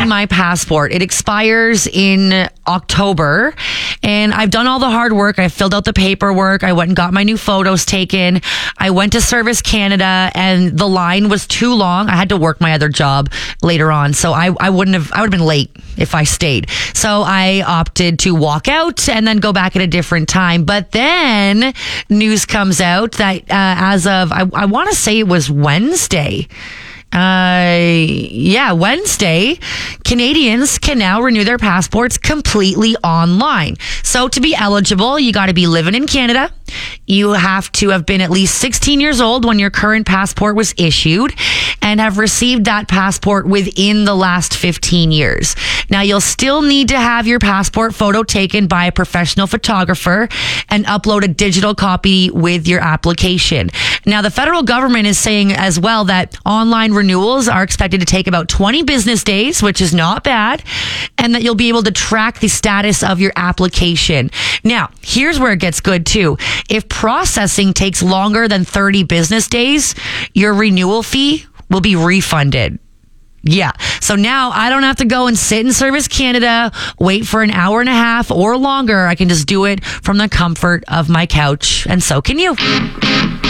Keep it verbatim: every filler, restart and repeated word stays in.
my passport. It expires in October, and I've done all the hard work. I filled out the paperwork. I went and got my new photos taken. I went to Service Canada, and the line was too long. I had to work my other job later on, so I, I wouldn't have, I would have been late if I stayed. So I opted to walk out and then go back at a different time. But then news comes out that uh, as of, I, I want to say it was Wednesday, Uh, yeah, Wednesday, Canadians can now renew their passports completely online. So to be eligible, you got to be living in Canada. You have to have been at least sixteen years old when your current passport was issued and have received that passport within the last fifteen years. Now, you'll still need to have your passport photo taken by a professional photographer and upload a digital copy with your application. Now, the federal government is saying as well that online renewals are expected to take about twenty business days, which is not bad, and that you'll be able to track the status of your application. Now, here's where it gets good too. If processing takes longer than thirty business days, your renewal fee will be refunded. Yeah. So now I don't have to go and sit in Service Canada, wait for an hour and a half or longer. I can just do it from the comfort of my couch, and so can you.